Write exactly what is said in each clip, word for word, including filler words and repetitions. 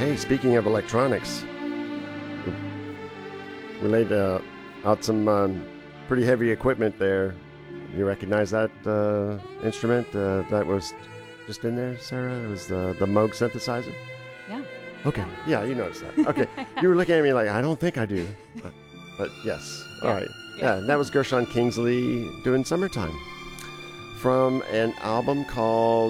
Hey, speaking of electronics, we laid uh, out some um, pretty heavy equipment there. You recognize that uh, instrument uh, that was just in there, Sarah? It was the, the Moog synthesizer? Yeah. Okay. Yeah, you noticed that. Okay. You were looking at me like, I don't think I do. But, but yes. All Yeah. right. Yeah. Yeah, and that was Gershon Kingsley doing Summertime from an album called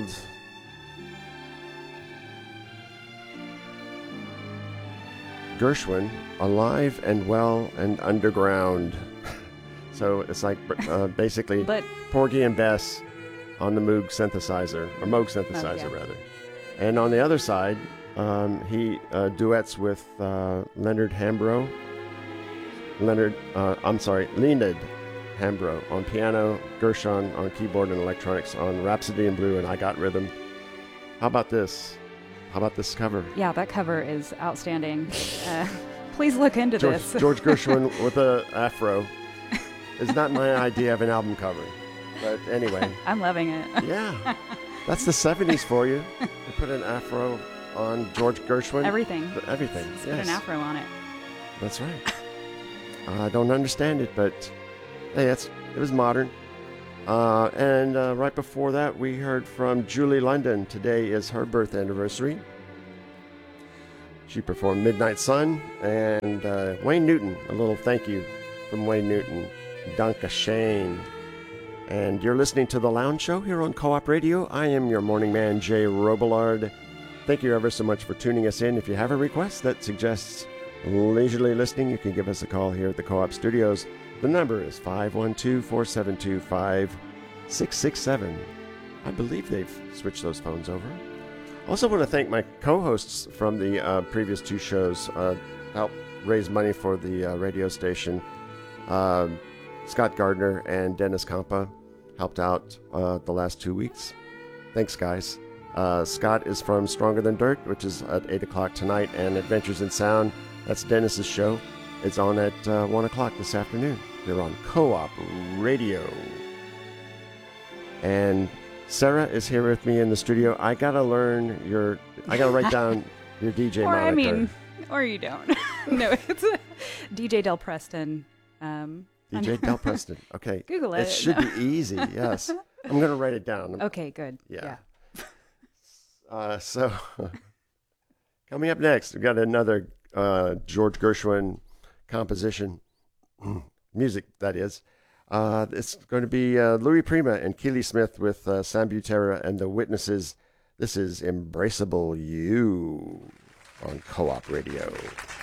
Gershwin, Alive and Well and Underground. So it's like uh, basically But Porgy and Bess on the Moog synthesizer, or Moog synthesizer Oh, yeah. rather. And on the other side, um, he uh, duets with uh, Leonard Hambro. Leonard, uh, I'm sorry, Leonard Hambro on piano, Gershon on keyboard and electronics on Rhapsody in Blue and I Got Rhythm. How about this? How about this cover? yeah, that cover is outstanding. Uh, please look into George, this. George Gershwin with a afro is not my idea of an album cover. But anyway, I'm loving it. yeah, that's the seventies for you. They put an afro on George Gershwin. Everything. Everything. Let's yes. put an afro on it. That's right. I don't understand it, but hey, it's, it was modern. Uh, and uh, right before that, we heard from Julie London. Today is her birth anniversary. She performed Midnight Sun, and uh, Wayne Newton. A little thank you from Wayne Newton. Danke Shane. And you're listening to The Lounge Show here on Co-op Radio. I am your morning man, Jay Robillard. Thank you ever so much for tuning us in. If you have a request that suggests leisurely listening, you can give us a call here at the Co-op Studios. The number is five one two, four seven two, five six six seven. I believe they've switched those phones over. Also want to thank my co-hosts from the uh, previous two shows. Uh, help raise money for the uh, radio station. Uh, Scott Gardner and Dennis Campa helped out uh, the last two weeks. Thanks, guys. Uh, Scott is from Stronger Than Dirt, which is at eight o'clock tonight, and Adventures in Sound, that's Dennis's show. It's on at uh, one o'clock this afternoon. They're on Co-op Radio. And Sarah is here with me in the studio. I gotta learn your, I gotta write down your D J or moniker. I mean, or you don't. No, it's a D J Del Preston. Um, D J Del Preston. Okay. Google it. It should be easy, yes. I'm gonna write it down. Okay, good. Yeah. Yeah. Uh, so, coming up next, we've got another uh, George Gershwin composition, music that is. Uh, it's going to be uh, Louis Prima and Keely Smith with uh, Sam Butera and the Witnesses. This is Embraceable You on Co-op Radio.